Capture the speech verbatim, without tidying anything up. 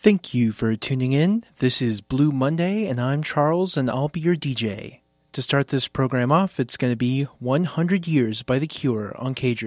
Thank you for tuning in. This is Blue Monday, and I'm Charles, and I'll be your D J. To start this program off, it's going to be one hundred Years by The Cure on K D R